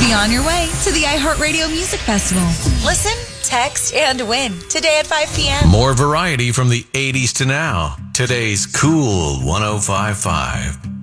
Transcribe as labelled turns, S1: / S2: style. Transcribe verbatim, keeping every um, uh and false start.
S1: Be on your way to the iHeartRadio Music Festival. Listen, text, and win today at five p.m.
S2: More variety from the eighties to now. Today's Cool one oh five point five.